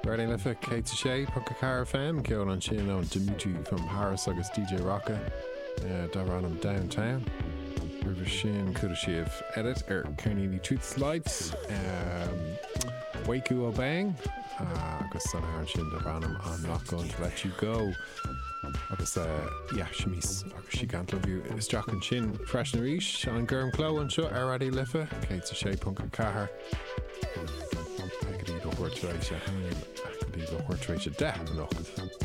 Reading lifa Kate Shea, Pucka Car FM, Kieran on Chin on Dimitri from Paris, August DJ Rocka, Daranum Downtown, River Shin, Kudashiv Edit, Carnini Truth Slides, Waku Obang, August Son Haran Shin, Daranum, I'm not going to let you go. Agus Shamis she can't love you is Jock and Chin fresh and Rish on Gurm Clo and Show Aradi Lifa Kate Shea Punka Car I could eat a horse race I could eat a horse race a death